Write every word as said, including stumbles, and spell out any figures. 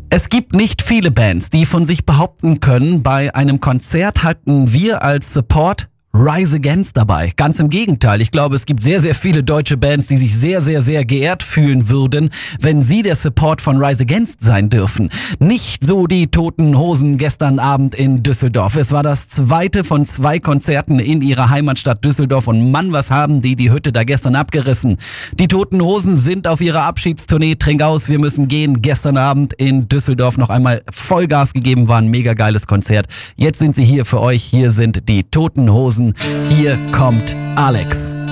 Es gibt nicht viele Bands, die von sich behaupten können, bei einem Konzert halten wir als Support Rise Against dabei. Ganz im Gegenteil. Ich glaube, es gibt sehr, sehr viele deutsche Bands, die sich sehr, sehr, sehr geehrt fühlen würden, wenn sie der Support von Rise Against sein dürfen. Nicht so die Toten Hosen gestern Abend in Düsseldorf. Es war das zweite von zwei Konzerten in ihrer Heimatstadt Düsseldorf und Mann, was haben die die Hütte da gestern abgerissen. Die Toten Hosen sind auf ihrer Abschiedstournee Trink aus, wir müssen gehen. Gestern Abend in Düsseldorf noch einmal Vollgas gegeben, war ein mega geiles Konzert. Jetzt sind sie hier für euch. Hier sind die Toten Hosen. Hier kommt Alex.